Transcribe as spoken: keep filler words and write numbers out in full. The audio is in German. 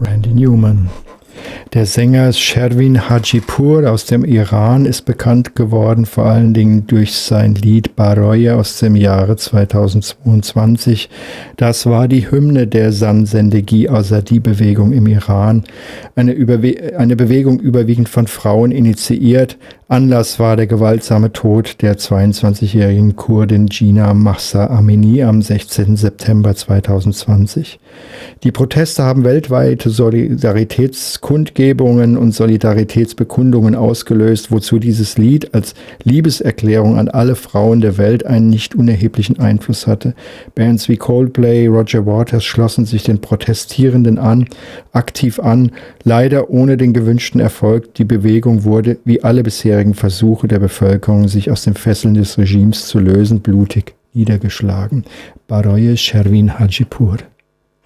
Randy Newman. Der Sänger Shervin Hajipur aus dem Iran ist bekannt geworden, vor allen Dingen durch sein Lied Baroye aus dem Jahre zweitausendzweiundzwanzig. Das war die Hymne der Zan-Zendegi-Azadi-Bewegung im Iran, eine, Überwe- eine Bewegung überwiegend von Frauen initiiert. Anlass war der gewaltsame Tod der zweiundzwanzigjährigen Kurdin Jina Mahsa Amini am sechzehnten September zweitausendzwanzig. Die Proteste haben weltweite Solidaritätskundgebungen und Solidaritätsbekundungen ausgelöst, wozu dieses Lied als Liebeserklärung an alle Frauen der Welt einen nicht unerheblichen Einfluss hatte. Bands wie Coldplay, Roger Waters schlossen sich den Protestierenden an, aktiv an, leider ohne den gewünschten Erfolg. Die Bewegung wurde, wie alle bisherigen Versuche der Bevölkerung, sich aus den Fesseln des Regimes zu lösen, blutig niedergeschlagen. Baroye, Shervin Hajipur.